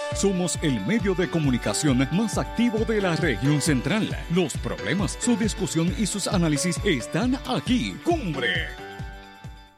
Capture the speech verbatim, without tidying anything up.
Somos el medio de comunicación más activo de la región central. Los problemas, su discusión y sus análisis están aquí. Cumbre.